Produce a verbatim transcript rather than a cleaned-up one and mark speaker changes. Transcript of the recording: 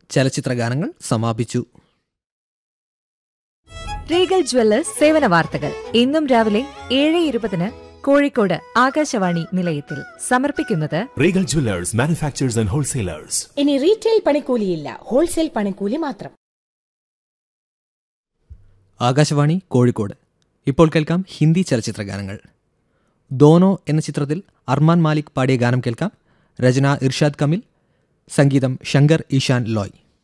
Speaker 1: ചലച്ചിത്ര ഗാനങ്ങൾ സമാപിച്ചു.
Speaker 2: റീഗൽ ജ്വല്ലേഴ്സ് സേവന വാർത്തകൾ ഇന്നും രാവിലെ ഏഴ് ഇരുപതിന് കോഴിക്കോട് ആകാശവാണി നിലയത്തിൽ സമർപ്പിക്കുന്നത്
Speaker 3: Regal Jewellers manufacturers and wholesalers.
Speaker 4: ഇനി റീറ്റെയിൽ പണിക്കൂലിയില്ല, ഹോൾസെയിൽ പണിക്കൂലി മാത്രം.
Speaker 1: ആകാശവാണി കോഴിക്കോട്. ഇപ്പോൾ കേൾക്കാം ഹിന്ദി ചലച്ചിത്ര ഗാനങ്ങൾ. ദോനോ എന്ന ചിത്രത്തിൽ അർമാൻ മാലിക് പാടിയ ഗാനം കേൾക്കാം. രചന ഇർഷാദ് കമിൽ, സംഗീതം ശങ്കർ ഈശാൻ ലോയ്.